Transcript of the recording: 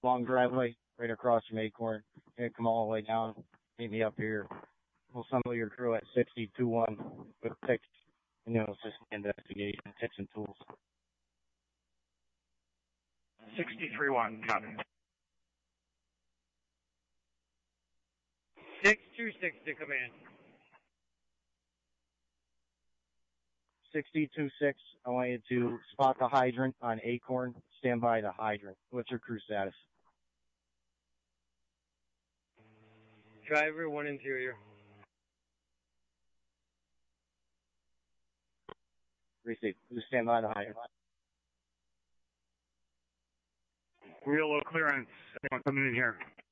long driveway right across from Acorn. You're gonna come all the way down. Meet me up here. We'll assemble your crew at 62-1 with picks, and assist investigation, tips and tools. 63-1, copy. 626 to command. 62-6, I want you to spot the hydrant on Acorn. Stand by the hydrant. What's your crew status? Driver, 1 interior. Receive. Just stand by the hydrant. Real low clearance. Anyone coming in here?